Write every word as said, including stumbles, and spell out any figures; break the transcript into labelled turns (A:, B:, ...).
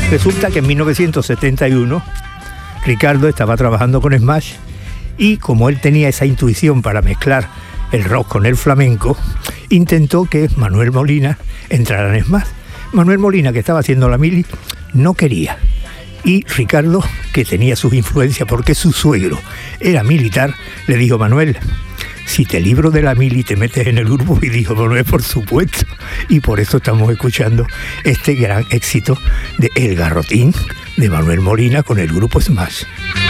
A: Resulta que en mil novecientos setenta y uno Ricardo estaba trabajando con Smash y como él tenía esa intuición para mezclar el rock con el flamenco, intentó que Manuel Molina entrara en Smash. Manuel Molina, que estaba haciendo la mili, no quería. Y Ricardo, que tenía sus influencias porque su suegro era militar, le dijo: Manuel, si te libro de la mili te metes en el grupo. Y dijo Manuel: por supuesto. Y por eso estamos escuchando este gran éxito de El Garrotín de Manuel Molina con el grupo Smash.